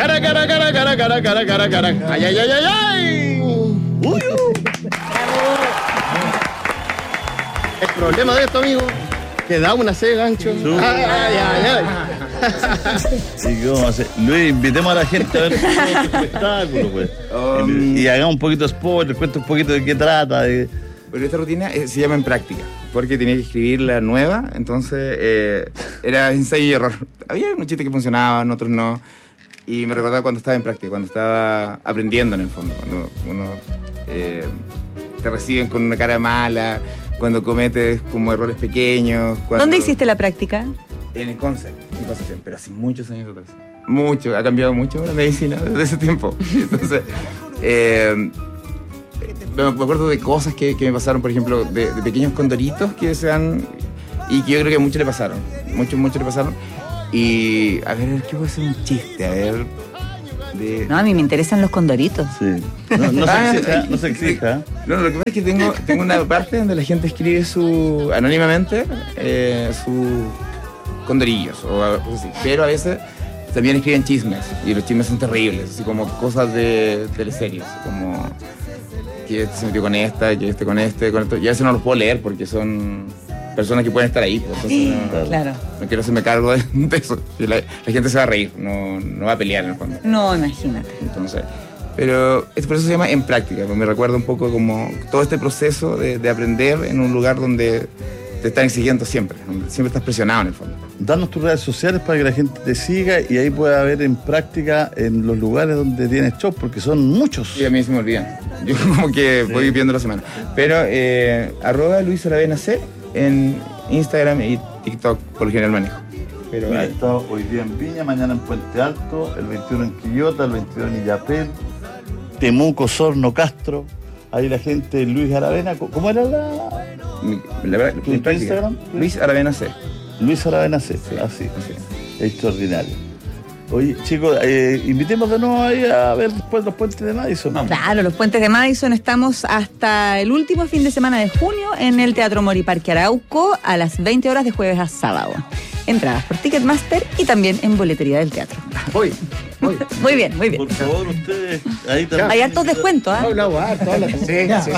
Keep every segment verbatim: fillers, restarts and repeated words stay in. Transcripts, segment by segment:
Cara, cara, cara, cara, cara, cara, cara, cara. Ay, ay, ay, ay, ay. Uy, uy. El problema de esto, amigo, que da una sed, gancho. Ay, ay, ay, ay. Sí, ¿qué vamos a hacer? Luis, invitemos a la gente a ver todo este espectáculo, pues. Um, y, y hagamos un poquito de spoiler, cuenta un poquito de qué trata. De... Pero esta rutina eh, se llama En Práctica, porque tenía que escribir la nueva, entonces eh, era ensayo y error. Había unos chistes que funcionaban, otros no. Y me recordaba cuando estaba en práctica, cuando estaba aprendiendo en el fondo, cuando uno eh, te reciben con una cara mala, cuando cometes como errores pequeños. Cuando... ¿Dónde hiciste la práctica? En el Concept, en Concepción, pero hace muchos años atrás. Mucho, ha cambiado mucho la medicina desde ese tiempo. Entonces, eh, me acuerdo de cosas que, que me pasaron, por ejemplo, de, de pequeños condoritos que se han... Y que yo creo que a muchos le pasaron. Muchos, muchos le pasaron. Y, a ver, ¿qué puede ser un chiste? A ver... De... No, a mí me interesan los condoritos. Sí. No, no se exija, no se exija. No, lo que pasa es que tengo, tengo una parte donde la gente escribe su... anónimamente, eh, sus condorillos, o algo así. Pero a veces también escriben chismes, y los chismes son terribles, así como cosas de teleseries, como... que este se metió con esta, que este con este, con esto. Y a veces no los puedo leer porque son personas que pueden estar ahí. Pues, entonces no, claro. No quiero hacerme cargo de eso. La, la gente se va a reír, no, no va a pelear en el fondo. No, imagínate. Entonces, pero este proceso se llama En Práctica, pues me recuerda un poco como todo este proceso de, de aprender en un lugar donde te están exigiendo siempre, donde siempre estás presionado en el fondo. Danos tus redes sociales para que la gente te siga y ahí pueda ver En Práctica en los lugares donde tienes show, porque son muchos. Y a mí se me olvidan. Yo como que sí. Voy viendo la semana. Pero eh, arroba Luis Aravena C en Instagram y TikTok por lo general manejo. Pero mira, he estado hoy día en Viña, mañana en Puente Alto, el veintiuno en Quillota, el veintidós en Illapel, Temuco, Osorno, Castro. Ahí la gente, Luis Aravena, ¿cómo era la...? Mi, la, la ¿Tu, tu Instagram? Luis Aravena C. Luis Aravena C, sí, así, sí. Extraordinario. Oye, chicos, eh, invitemos de nuevo ahí a ver después los puentes de Madison. Vamos. Claro, los puentes de Madison. Estamos hasta el último fin de semana de junio en el Teatro Mori Parque Arauco a las veinte horas de jueves a sábado. Entradas por Ticketmaster y también en boletería del teatro. Voy, voy. Muy bien, muy bien. Por favor, ustedes... Ahí también. Hay hartos descuentos, ¿eh? Habla, harto, habla. Sí, sí,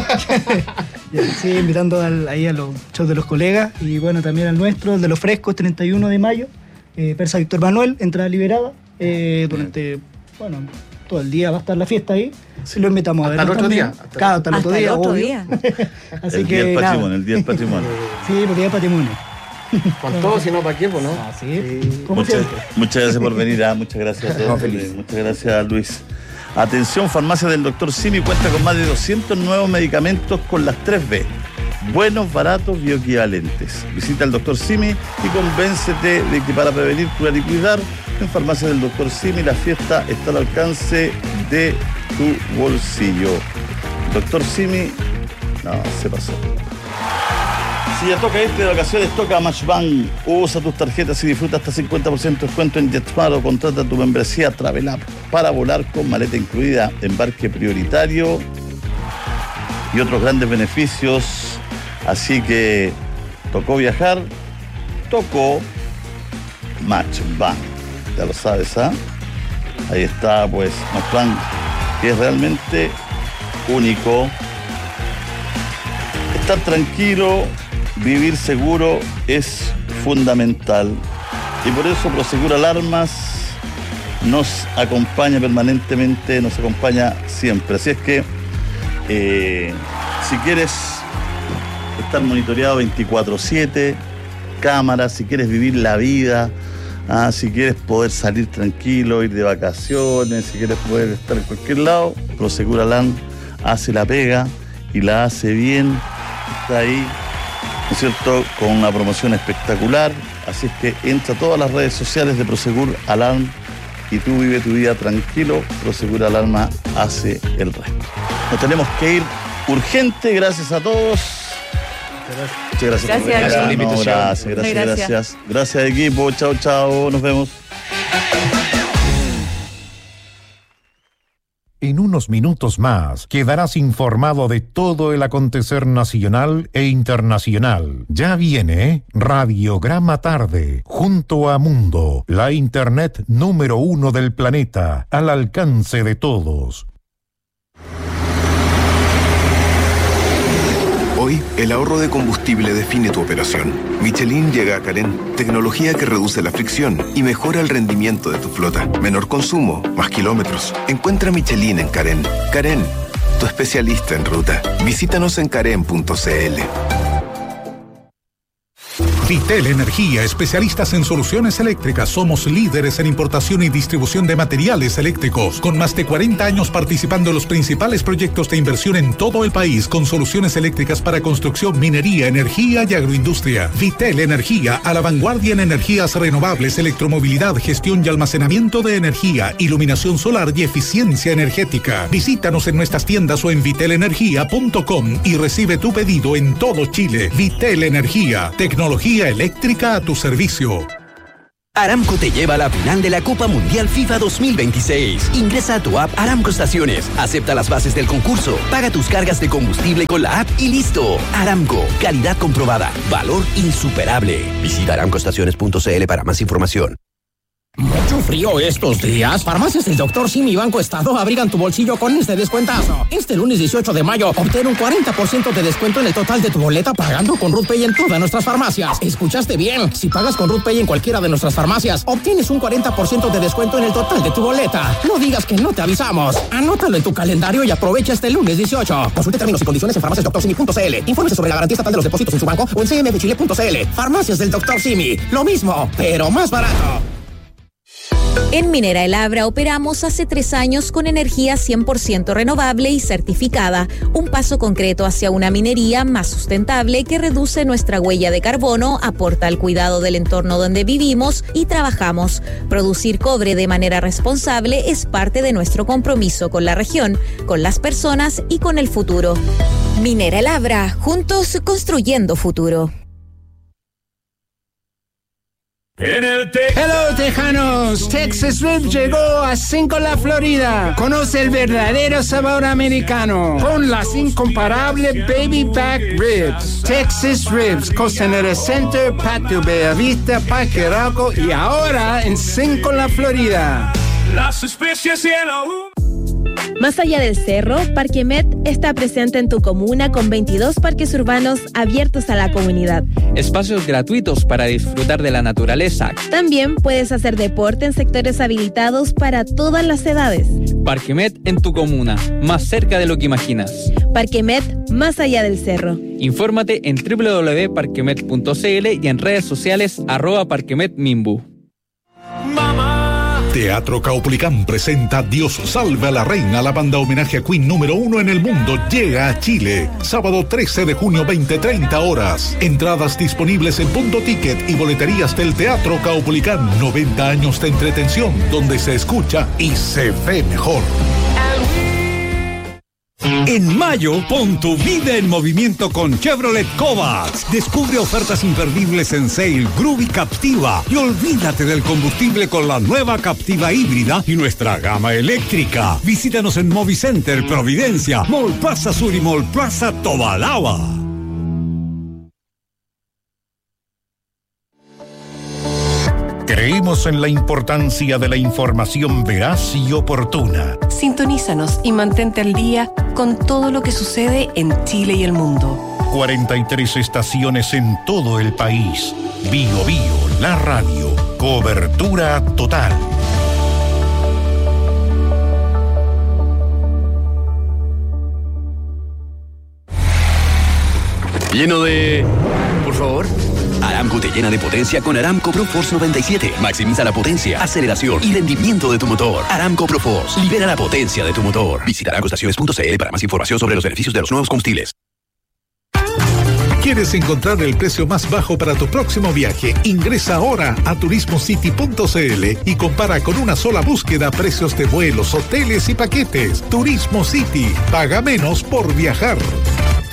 sí. Sí, invitando al, ahí a los shows de los colegas y bueno, también al nuestro, el de los frescos, treinta y uno de mayo. Eh, Persa Víctor Manuel, entrada liberada. Eh, durante, bueno, todo el día va a estar la fiesta ahí. Si lo invitamos a ver. Hasta el otro día. Hasta, claro, hasta el otro hasta día. El otro obvio. día. Así el que, día del nada. patrimonio, el día del patrimonio. Sí, porque día del patrimonio. Con todo, si no, ¿para qué? Pues no. Ah, sí. sí. Como muchas, siempre. muchas gracias por venir. Ah, muchas gracias a todos. No, feliz. Muchas gracias, Luis. Atención, Farmacia del doctor Simi cuenta con más de doscientos nuevos medicamentos con las tres B. Buenos, baratos, bioequivalentes. Visita al doctor Simi y convéncete de que para prevenir, curar y cuidar, en Farmacia del doctor Simi la fiesta está al alcance de tu bolsillo. doctor Simi, no, se pasó. Si ya toca irte de vacaciones, toca Matchbank. Usa tus tarjetas y disfruta hasta cincuenta por ciento de descuento en JetSmart o contrata tu membresía Travel App para volar con maleta incluida, embarque prioritario y otros grandes beneficios. Así que tocó viajar, tocó Matchbank. Ya lo sabes, ¿ah? ¿eh? Ahí está, pues, Matchbank, que es realmente único. Estar tranquilo, vivir seguro es fundamental. Y por eso Prosegur Alarmas nos acompaña permanentemente, nos acompaña siempre. Así es que, eh, si quieres estar monitoreado veinticuatro siete, cámaras, si quieres vivir la vida, ah, si quieres poder salir tranquilo, ir de vacaciones, si quieres poder estar en cualquier lado, Prosegur Alarm hace la pega y la hace bien, está ahí, ¿no es cierto?, con una promoción espectacular. Así es que entra a todas las redes sociales de Prosegur Alarm y tú vive tu vida tranquilo. Prosegur Alarma hace el resto. Nos tenemos que ir urgente. Gracias a todos. Muchas gracias. Gracias, por venir. gracias, no, gracias, gracias, gracias. gracias. Gracias, equipo. Chao, chao. Nos vemos. En unos minutos más quedarás informado de todo el acontecer nacional e internacional. Ya viene Radiograma Tarde, junto a Mundo, la internet número uno del planeta, al alcance de todos. Hoy, el ahorro de combustible define tu operación. Michelin llega a Carén, tecnología que reduce la fricción y mejora el rendimiento de tu flota. Menor consumo, más kilómetros. Encuentra Michelin en Carén. Carén, tu especialista en ruta. Visítanos en carén punto c l. Vitel Energía, especialistas en soluciones eléctricas. Somos líderes en importación y distribución de materiales eléctricos, con más de cuarenta años participando en los principales proyectos de inversión en todo el país, con soluciones eléctricas para construcción, minería, energía y agroindustria. Vitel Energía, a la vanguardia en energías renovables, electromovilidad, gestión y almacenamiento de energía, iluminación solar y eficiencia energética. Visítanos en nuestras tiendas o en vitel energía punto com y recibe tu pedido en todo Chile. Vitel Energía, tecnología eléctrica a tu servicio. Aramco te lleva a la final de la Copa Mundial FIFA dos mil veintiséis. Ingresa a tu app Aramco Estaciones, acepta las bases del concurso, paga tus cargas de combustible con la app y listo. Aramco, calidad comprobada, valor insuperable. Visita aramco estaciones punto c l para más información. Mucho frío estos días. Farmacias del doctor Simi Banco Estado abrigan tu bolsillo con este descuentazo. Este lunes dieciocho de mayo, obtén un cuarenta por ciento de descuento en el total de tu boleta pagando con RuthPay en todas nuestras farmacias. ¿Escuchaste bien? Si pagas con RuthPay en cualquiera de nuestras farmacias, obtienes un cuarenta por ciento de descuento en el total de tu boleta. No digas que no te avisamos. Anótalo en tu calendario y aprovecha este lunes dieciocho. Consulte términos y condiciones en farmacias doctor simi punto c l. Infórmese sobre la garantía estatal de los depósitos en su banco o en c m f chile punto c l. Farmacias del doctor Simi. Lo mismo, pero más barato. En Minera El Abra operamos hace tres años con energía cien por ciento renovable y certificada, un paso concreto hacia una minería más sustentable que reduce nuestra huella de carbono, aporta al cuidado del entorno donde vivimos y trabajamos. Producir cobre de manera responsable es parte de nuestro compromiso con la región, con las personas y con el futuro. Minera El Abra, juntos construyendo futuro. En el te- Hello Tejanos, Texas Ribs llegó a Cinco La Florida. Conoce el verdadero sabor americano con las incomparables Baby Back Ribs. Texas Ribs, Costanera Center, Patio Bellavista, Parque Arauco y ahora en Cinco La Florida. Las especies y el Más allá del cerro, Parquemet está presente en tu comuna con veintidós parques urbanos abiertos a la comunidad. Espacios gratuitos para disfrutar de la naturaleza. También puedes hacer deporte en sectores habilitados para todas las edades. Parquemet en tu comuna, más cerca de lo que imaginas. Parquemet, más allá del cerro. Infórmate en doble u doble u doble u punto parquemet punto c l y en redes sociales arroba parquemetmimbu. Teatro Caupolicán presenta Dios salve a la reina. La banda homenaje a Queen número uno en el mundo llega a Chile. Sábado trece de junio, veinte treinta horas. Entradas disponibles en Punto Ticket y boleterías del Teatro Caupolicán. noventa años de entretención donde se escucha y se ve mejor. En mayo, pon tu vida en movimiento con Chevrolet Kovacs. Descubre ofertas imperdibles en Sail, Groove y Captiva. Y olvídate del combustible con la nueva Captiva híbrida y nuestra gama eléctrica. Visítanos en Movicenter, Providencia, Mall Plaza Sur y Mall Plaza Tobalaba. Creemos en la importancia de la información veraz y oportuna. Sintonízanos y mantente al día con todo lo que sucede en Chile y el mundo. cuarenta y tres estaciones en todo el país. Bio Bio, la radio. Cobertura total. Lleno de... Por favor. Aramco te llena de potencia con Aramco ProForce noventa y siete. Maximiza la potencia, aceleración y rendimiento de tu motor. Aramco ProForce. Libera la potencia de tu motor. Visita aramco estaciones punto c l para más información sobre los beneficios de los nuevos combustibles. ¿Quieres encontrar el precio más bajo para tu próximo viaje? Ingresa ahora a turismo city punto c l y compara con una sola búsqueda precios de vuelos, hoteles y paquetes. Turismo City. Paga menos por viajar.